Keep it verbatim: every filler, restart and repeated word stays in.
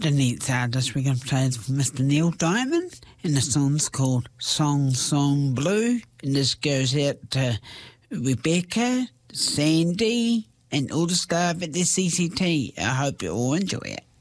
The next artist we're going to play is Mister Neil Diamond, and the song's called Song Song Blue, and this goes out to Rebecca, Sandy, and all the staff at the C C T. I hope you all enjoy it.